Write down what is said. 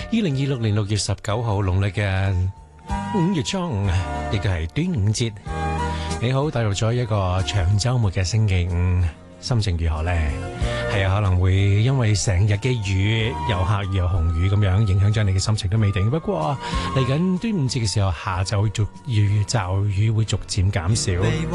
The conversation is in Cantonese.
2026年6月19號農曆嘅5月初5，亦都係端午節。你好，踏入咗一個長週末嘅星期五，心情如何呢？係啊，可能會因為成日嘅雨，又黑雨又紅雨咁樣，影響咗你嘅心情都未定。不過嚟緊端午節嘅時候，下晝驟雨會逐漸減少。